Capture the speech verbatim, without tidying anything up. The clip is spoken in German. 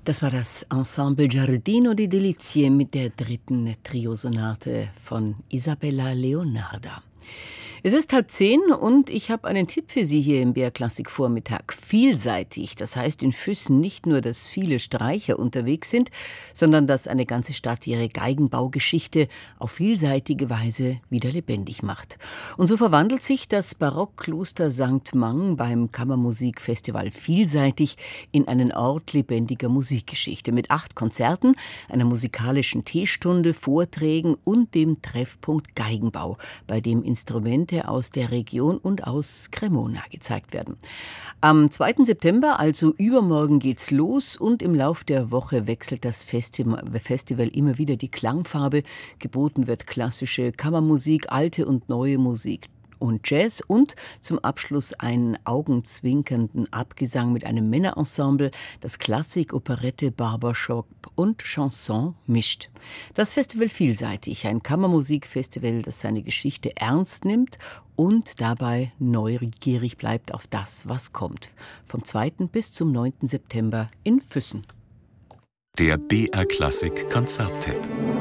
Das war das Ensemble Giardino di Delizie mit der dritten Triosonate von Isabella Leonarda. Es ist halb zehn und ich habe einen Tipp für Sie hier im B R Klassik Vormittag. Vielseitig, das heißt in Füssen nicht nur, dass viele Streicher unterwegs sind, sondern dass eine ganze Stadt ihre Geigenbaugeschichte auf vielseitige Weise wieder lebendig macht. Und so verwandelt sich das Barockkloster Sankt Mang beim Kammermusikfestival Vielseitig in einen Ort lebendiger Musikgeschichte mit acht Konzerten, einer musikalischen Teestunde, Vorträgen und dem Treffpunkt Geigenbau, bei dem Instrumente aus der Region und aus Cremona gezeigt werden. Am zweiten September, also übermorgen, geht's los und im Lauf der Woche wechselt das Festival immer wieder die Klangfarbe. Geboten wird klassische Kammermusik, alte und neue Musik und Jazz und zum Abschluss einen augenzwinkernden Abgesang mit einem Männerensemble, das Klassik, Operette, Barbershop und Chanson mischt. Das Festival Vielseitig, ein Kammermusikfestival, das seine Geschichte ernst nimmt und dabei neugierig bleibt auf das, was kommt. Vom zweiten bis zum neunten September in Füssen. Der B R Klassik Konzerttipp.